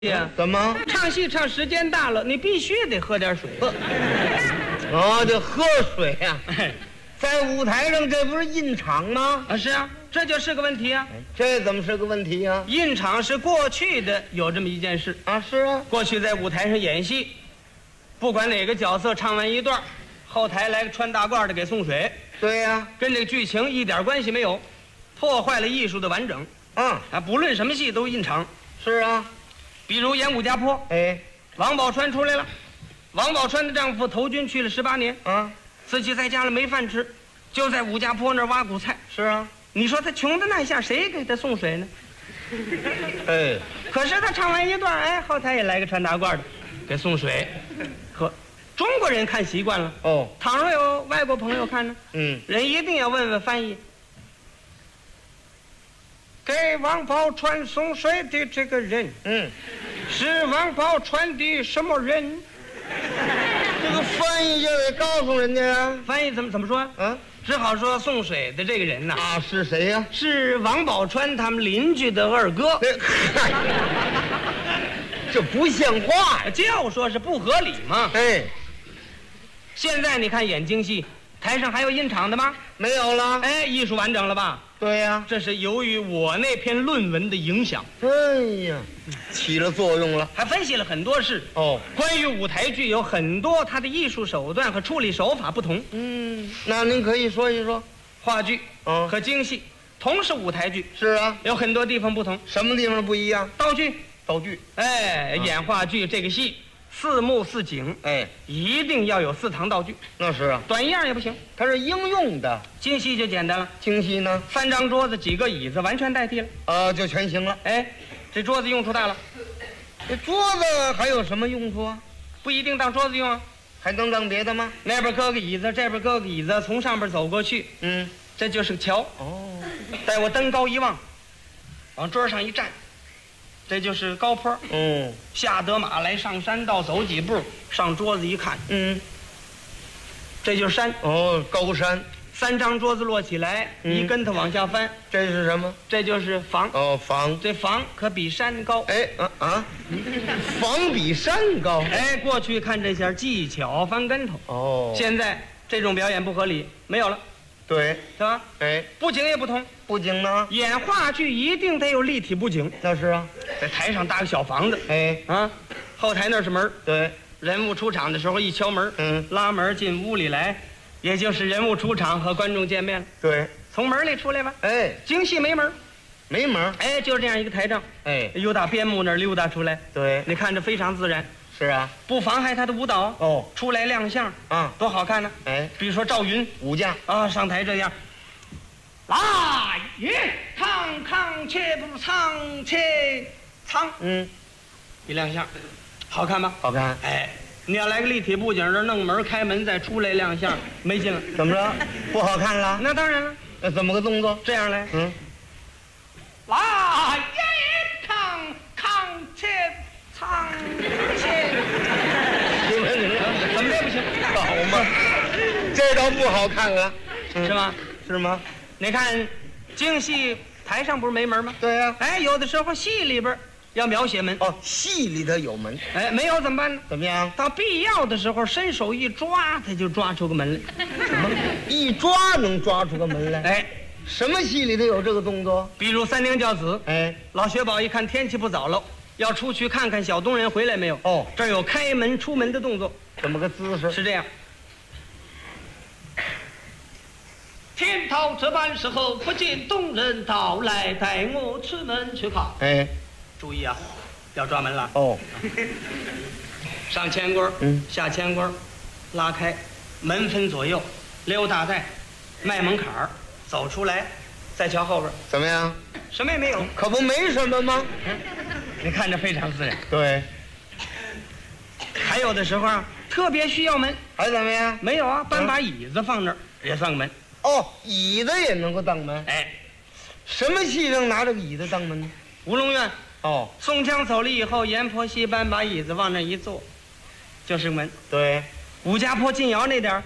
呀， 怎么？ 唱戏唱时间大了，你必须得喝点水。 哦，得喝水呀、在舞台上，这不是印场吗？ 啊，是啊，这就是个问题啊。 这怎么是个问题呀、 印场是过去的有这么一件事， 啊？是啊， 过去在舞台上演戏，不管哪个角色唱完一段，后台来个穿大褂的给送水， 对呀、 跟这个剧情一点关系没有，破坏了艺术的完整啊， 不论什么戏都印场。 是啊， 比如演武家坡， 哎， 王宝钏出来了，王宝钏的丈夫投军去了18年， 啊， 自己在家里没饭吃，就在武家坡那儿挖谷菜。 是啊， 你说他穷的那下，谁给他送水呢？ 哎， 可是他唱完一段，哎，后台也来个穿大褂的，给送水。呵，中国人看习惯了， 哦， 倘若有外国朋友看呢， 嗯， 人一定要问问翻译。给王宝钏送水的这个人是王宝钏的什么人？ 这个翻译就得告诉人家呀、 翻译怎么说？ 啊， 只好说送水的这个人呐， 啊，是谁呀、 是王宝钏他们邻居的二哥。 这不像话呀！ 就说是不合理嘛。 哎， 现在你看演京戏，台上还有印场的吗？ 没有了。 哎，艺术完整了吧？ 对呀、 这是由于我那篇论文的影响， 哎呀，起了作用了。 还分析了很多事。 哦， 关于舞台剧有很多它的艺术手段和处理手法不同。 那您可以说一说。 话剧和京戏同是舞台剧， 是啊， 有很多地方不同。 什么地方不一样？ 道具， 道具。 演话剧这个戏4幕4景， 哎， 一定要有4堂道具， 那是啊， 短一样也不行。 它是应用的。 京戏就简单了， 京戏呢， 3张桌子几个椅子完全代替了。 就全行了。 哎，这桌子用处大了， 这桌子还有什么用处啊？ 不一定当桌子用啊。 还能当别的吗？ 那边搁个椅子，这边搁个椅子，从上边走过去，这就是个桥。 哦， 待我登高一望，往桌上一站，这就是高坡。下得马来上山道，走几步，上桌子一看，这就是山。 哦，高山， 3张桌子摞起来，一跟头往下翻， 这是什么？ 这就是房。 哦，房。 这房可比山高。 哎，房比山高。 哎，过去看这下技巧翻跟头， 哦， 现在这种表演不合理，没有了， 对， 是吧？ 哎， 布景也不同， 布景呢？ 演话剧一定得有立体布景， 那是啊。 在台上搭个小房子， 哎， 后台那是门， 对， 人物出场的时候一敲门，拉门进屋里来，也就是人物出场和观众见面了。 对， 从门里出来吧。 哎， 京戏没门， 没门。 哎，就这样一个台账， 哎， 由打边幕那儿溜达出来， 对， 你看着非常自然， 是啊。 不妨害他的舞蹈。 哦， 出来亮相啊， 多好看呢！ 哎， 比如说赵云武将上台这样，来也唱唱且不唱且唱，一亮相，好看吧？ 好看。 哎，你要来个立体布景，这弄门开门再出来亮相，没劲了。 怎么着？不好看了？ 那当然了， 那怎么个动作？ 这样来，来也唱唱且唱且， 行了行了， 怎么这不行？ 好嘛，这倒不好看了， 是吗？ 是吗？ 你看京戏台上不是没门吗？ 对呀。 哎，有的时候戏里边要描写门， 哦，戏里头有门， 哎，没有怎么办呢？ 怎么样？ 到必要的时候，伸手一抓，他就抓出个门来。 一抓能抓出个门来？ 哎， 什么戏里头有这个动作？ 比如三娘教子， 哎， 老薛宝一看天气不早了，要出去看看小东人回来没有。 哦， 这儿有开门出门的动作， 怎么个姿势？ 是这样。天桃这般时候，不见东人到来，带我出门去看。 哎， 注意啊，要抓门了。 哦， 上前棍下前棍拉开，门分左右，溜达在迈门槛儿走出来，再瞧后边， 怎么样？ 什么也没有。 可不没什么吗？ 你看着非常自然。 对， 还有的时候啊，特别需要门， 还怎么样？ 没有啊，搬把椅子放那儿也算个门。 哦，椅子也能够当门？ 哎， 什么戏上拿这个椅子当门呢？ 吴龙院哦， 宋江走了以后，阎婆惜搬把椅子往那一坐，就是个门。 对， 武家坡进窑那点儿